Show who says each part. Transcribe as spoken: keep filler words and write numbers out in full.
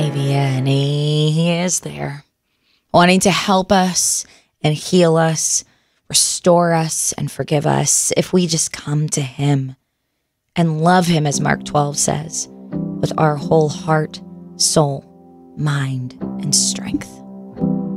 Speaker 1: Savior, and he is there, wanting to help us and heal us, restore us and forgive us if we just come to him and love him, as Mark twelve says, with our whole heart, soul, mind, and strength.